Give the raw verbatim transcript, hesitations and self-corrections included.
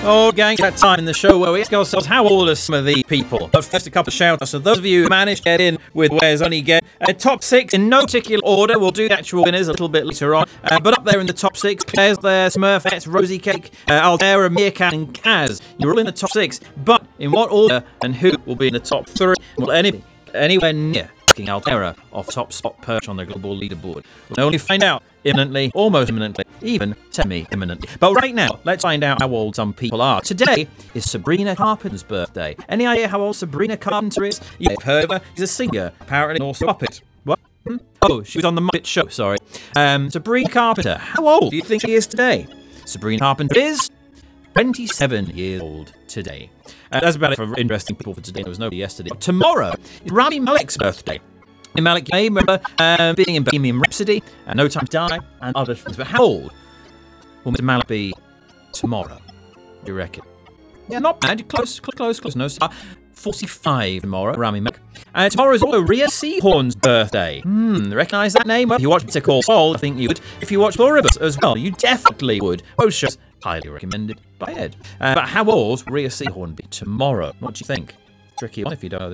Oh, gang, that time in the show where we ask ourselves how old are some of these people. But first, a couple of shout-outs to those of you who managed to get in with Where's Only Get. Uh, top six in no particular order. We'll do the actual winners a little bit later on. Uh, but up there in the top six, Claire's there, Smurfettes, Rosie Cake, uh, Aldera, Meerkat, and Kaz. You're all in the top six. But in what order and who will be in the top three? Will any, anywhere near asking Aldera off top spot perch on the global leaderboard? We'll only find out imminently, almost imminently, even semi-imminently. But right now, let's find out how old some people are. Today is Sabrina Carpenter's birthday. Any idea how old Sabrina Carpenter is? You've heard of her. She's a singer, apparently, and also a puppet. What? Hmm? Oh, she was on the Muppet Show, sorry. Um, Sabrina Carpenter. How old do you think she is today? Sabrina Carpenter is twenty-seven years old today. Uh, that's about it for interesting people for today. There was nobody yesterday. Tomorrow is Rami Malek's birthday. Malik may remember uh, being in Bohemian Rhapsody, and No Time to Die, and other things. But how old will Mister Malik be tomorrow, do you reckon? Yeah, not bad. Close, close, close, close. No star. forty-five tomorrow, Rami Malek. And tomorrow is also Rhea Seehorn's birthday. Hmm, recognise that name? Well, if you watch Better Call Saul, I think you would. If you watch Pluribus as well, you definitely would. Both shows highly recommended by Ed. Uh, but how old will Rhea Seehorn be tomorrow? What do you think? Tricky one if you don't know this.